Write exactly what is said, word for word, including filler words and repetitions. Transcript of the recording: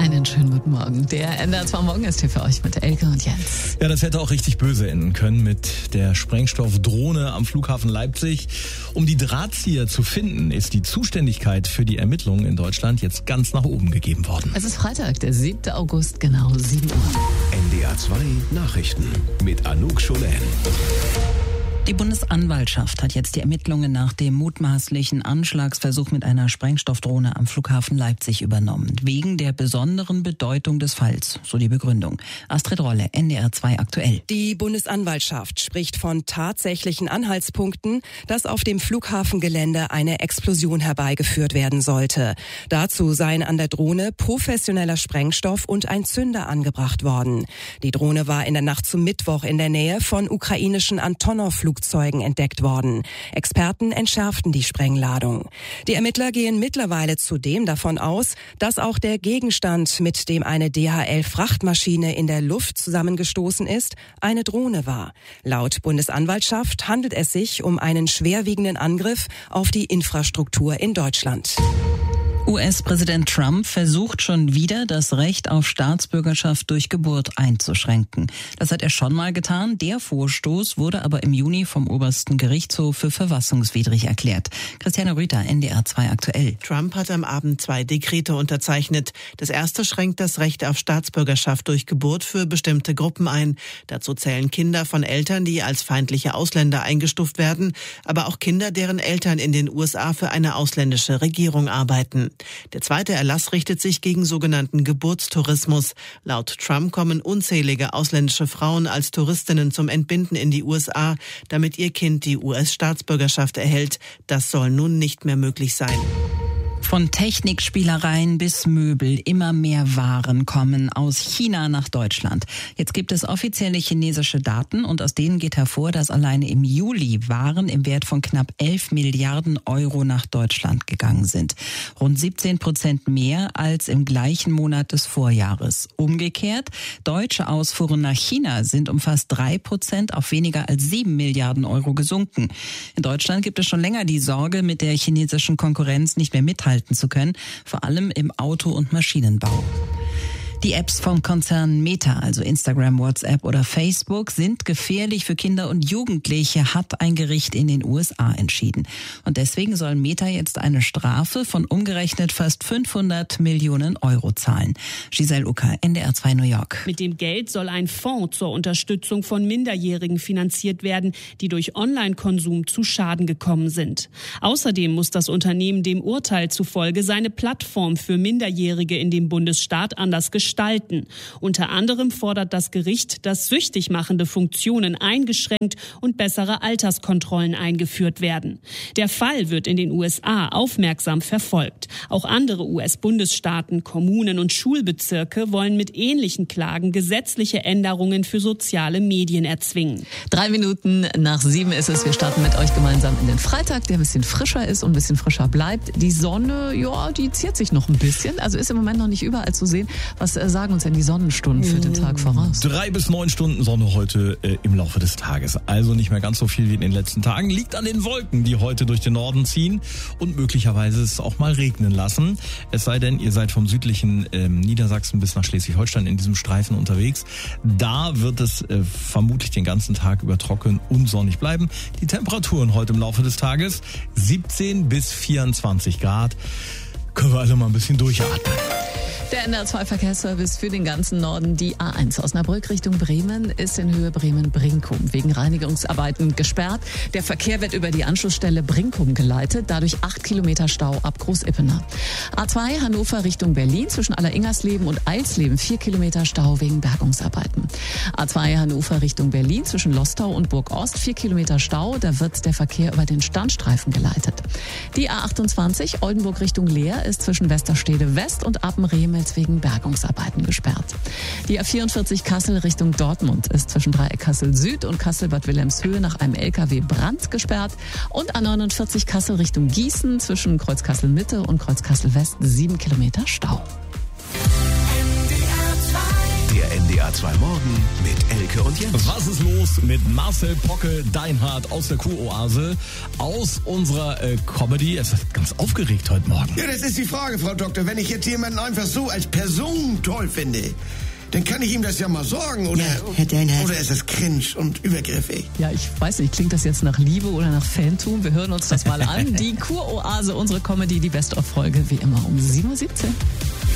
Einen schönen guten Morgen. Der N D R zwei Morgen ist hier für euch mit Elke und Jens. Ja, das hätte auch richtig böse enden können mit der Sprengstoffdrohne am Flughafen Leipzig. Um die Drahtzieher zu finden, ist die Zuständigkeit für die Ermittlungen in Deutschland jetzt ganz nach oben gegeben worden. Es ist Freitag, der siebte August, genau sieben Uhr. N D R zwei Nachrichten mit Anouk Scholen. Die Bundesanwaltschaft hat jetzt die Ermittlungen nach dem mutmaßlichen Anschlagsversuch mit einer Sprengstoffdrohne am Flughafen Leipzig übernommen. Wegen der besonderen Bedeutung des Falls, so die Begründung. Astrid Rolle, N D R zwei aktuell. Die Bundesanwaltschaft spricht von tatsächlichen Anhaltspunkten, dass auf dem Flughafengelände eine Explosion herbeigeführt werden sollte. Dazu seien an der Drohne professioneller Sprengstoff und ein Zünder angebracht worden. Die Drohne war in der Nacht zum Mittwoch in der Nähe von ukrainischen Antonov-Flugzeugen entdeckt worden. Experten entschärften die Sprengladung. Die Ermittler gehen mittlerweile zudem davon aus, dass auch der Gegenstand, mit dem eine D H L-Frachtmaschine in der Luft zusammengestoßen ist, eine Drohne war. Laut Bundesanwaltschaft handelt es sich um einen schwerwiegenden Angriff auf die Infrastruktur in Deutschland. U S-Präsident Trump versucht schon wieder, das Recht auf Staatsbürgerschaft durch Geburt einzuschränken. Das hat er schon mal getan. Der Vorstoß wurde aber im Juni vom obersten Gerichtshof für verfassungswidrig erklärt. Christiane Rüther, N D R zwei aktuell. Trump hat am Abend zwei Dekrete unterzeichnet. Das erste schränkt das Recht auf Staatsbürgerschaft durch Geburt für bestimmte Gruppen ein. Dazu zählen Kinder von Eltern, die als feindliche Ausländer eingestuft werden, aber auch Kinder, deren Eltern in den U S A für eine ausländische Regierung arbeiten. Der zweite Erlass richtet sich gegen sogenannten Geburtstourismus. Laut Trump kommen unzählige ausländische Frauen als Touristinnen zum Entbinden in die U S A, damit ihr Kind die U S-Staatsbürgerschaft erhält. Das soll nun nicht mehr möglich sein. Von Technikspielereien bis Möbel, immer mehr Waren kommen aus China nach Deutschland. Jetzt gibt es offizielle chinesische Daten und aus denen geht hervor, dass alleine im Juli Waren im Wert von knapp elf Milliarden Euro nach Deutschland gegangen sind. Rund siebzehn Prozent mehr als im gleichen Monat des Vorjahres. Umgekehrt, deutsche Ausfuhren nach China sind um fast drei Prozent auf weniger als sieben Milliarden Euro gesunken. In Deutschland gibt es schon länger die Sorge, mit der chinesischen Konkurrenz nicht mehr mithalten zu können, vor allem im Auto- und Maschinenbau. Die Apps vom Konzern Meta, also Instagram, WhatsApp oder Facebook, sind gefährlich für Kinder und Jugendliche, hat ein Gericht in den U S A entschieden. Und deswegen soll Meta jetzt eine Strafe von umgerechnet fast fünfhundert Millionen Euro zahlen. Giselle Ucker, N D R zwei New York. Mit dem Geld soll ein Fonds zur Unterstützung von Minderjährigen finanziert werden, die durch Online-Konsum zu Schaden gekommen sind. Außerdem muss das Unternehmen dem Urteil zufolge seine Plattform für Minderjährige in dem Bundesstaat anders gestalten. gestalten. Unter anderem fordert das Gericht, dass süchtig machende Funktionen eingeschränkt und bessere Alterskontrollen eingeführt werden. Der Fall wird in den U S A aufmerksam verfolgt. Auch andere U S-Bundesstaaten, Kommunen und Schulbezirke wollen mit ähnlichen Klagen gesetzliche Änderungen für soziale Medien erzwingen. Drei Minuten nach sieben ist es. Wir starten mit euch gemeinsam in den Freitag, der ein bisschen frischer ist und ein bisschen frischer bleibt. Die Sonne, ja, die ziert sich noch ein bisschen. Also ist im Moment noch nicht überall zu sehen. Was sagen uns denn die Sonnenstunden für den Tag voraus? Drei bis neun Stunden Sonne heute äh, im Laufe des Tages. Also nicht mehr ganz so viel wie in den letzten Tagen. Liegt an den Wolken, die heute durch den Norden ziehen und möglicherweise es auch mal regnen lassen. Es sei denn, ihr seid vom südlichen ähm, Niedersachsen bis nach Schleswig-Holstein in diesem Streifen unterwegs. Da wird es äh, vermutlich den ganzen Tag über trocken und sonnig bleiben. Die Temperaturen heute im Laufe des Tages siebzehn bis vierundzwanzig Grad. Können wir also mal ein bisschen durchatmen. Der N D R zwei Verkehrsservice für den ganzen Norden. Die A eins Osnabrück Richtung Bremen ist in Höhe Bremen-Brinkum wegen Reinigungsarbeiten gesperrt. Der Verkehr wird über die Anschlussstelle Brinkum geleitet, dadurch acht Kilometer Stau ab Großippener. A zwei Hannover Richtung Berlin zwischen Alleringersleben und Eilsleben vier Kilometer Stau wegen Bergungsarbeiten. A zwei Hannover Richtung Berlin zwischen Lostau und Burg-Ost vier Kilometer Stau, da wird der Verkehr über den Standstreifen geleitet. Die A achtundzwanzig Oldenburg Richtung Leer ist zwischen Westerstede West und Appenrehme wegen Bergungsarbeiten gesperrt. Die A vierundvierzig Kassel Richtung Dortmund ist zwischen Dreieck Kassel Süd und Kassel-Bad Wilhelmshöhe nach einem L K W-Brand gesperrt und A neunundvierzig Kassel Richtung Gießen zwischen Kreuz Kassel Mitte und Kreuz Kassel West sieben Kilometer Stau. Der Der N D R zwei Morgen mit Elke und Jens. Was ist los mit Marcel Pocke Deinhardt aus der Kuroase, aus unserer äh, Comedy? Er ist ganz aufgeregt heute Morgen. Ja, das ist die Frage, Frau Doktor. Wenn ich jetzt jemanden einfach so als Person toll finde, dann kann ich ihm das ja mal sagen, oder? Ja, Herr Deinhardt. Oder ist es cringe und übergriffig? Ja, ich weiß nicht, klingt das jetzt nach Liebe oder nach Fantum? Wir hören uns das mal an. Die Kuroase, unsere Comedy, die Best-of-Folge, wie immer um sieben Uhr siebzehn.